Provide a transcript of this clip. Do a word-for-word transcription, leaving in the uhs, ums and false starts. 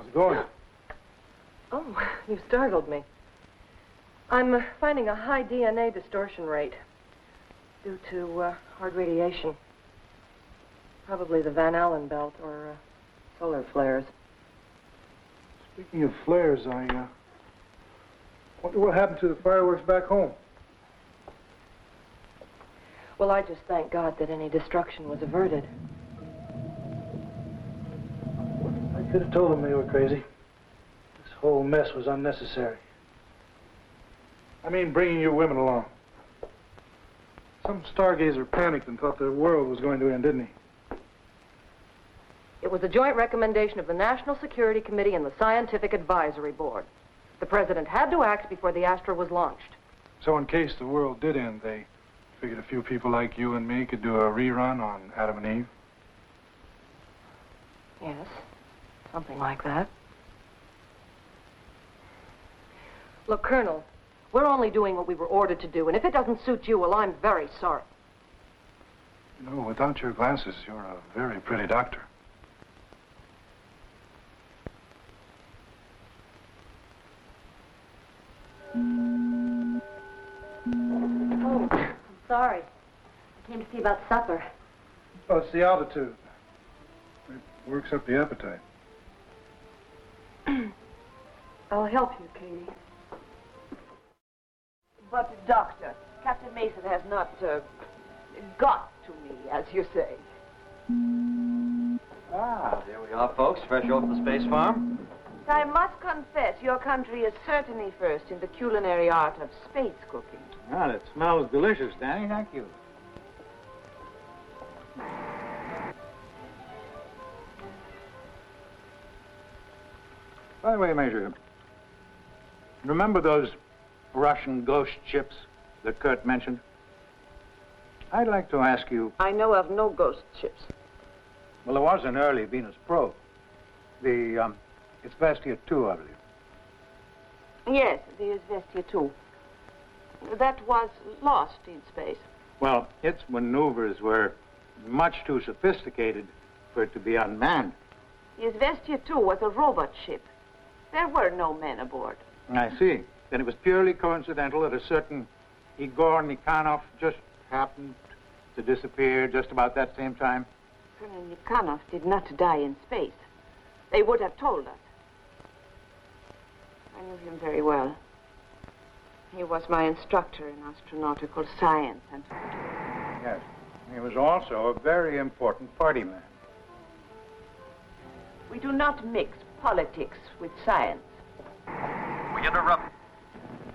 How's it going? Oh, you startled me. I'm uh, finding a high D N A distortion rate due to uh, hard radiation. Probably the Van Allen belt or uh, solar flares. Speaking of flares, I uh, wonder what happened to the fireworks back home. Well, I just thank God that any destruction was averted. I could have told them they were crazy. This whole mess was unnecessary. I mean, bringing you women along. Some stargazer panicked and thought the world was going to end, didn't he? It was a joint recommendation of the National Security Committee and the Scientific Advisory Board. The president had to act before the Astra was launched. So in case the world did end, they figured a few people like you and me could do a rerun on Adam and Eve? Yes, something like that. Look, Colonel, we're only doing what we were ordered to do, and if it doesn't suit you, well, I'm very sorry. You know, without your glasses, you're a very pretty doctor. Oh, I'm sorry. I came to see about supper. Oh, it's the altitude. It works up the appetite. I'll help you, Katie. But, Doctor, Captain Mason has not uh, got to me, as you say. Ah, there we are, folks, fresh off the space farm. I must confess, your country is certainly first in the culinary art of space cooking. Well, it smells delicious, Danny. Thank you. By the way, Major, remember those Russian ghost ships that Kurt mentioned? I'd like to ask you... I know of no ghost ships. Well, there was an early Venus probe. The, um, it's Vestia two, I believe. Yes, the Izvestia two. That was lost in space. Well, its maneuvers were much too sophisticated for it to be unmanned. The Izvestia two was a robot ship. There were no men aboard. I see. Then it was purely coincidental that a certain Igor Nikhanov just happened to disappear just about that same time? Colonel Nikhanov did not die in space. They would have told us. I knew him very well. He was my instructor in astronautical science and... Yes. He was also a very important party man. We do not mix politics with science. We interrupt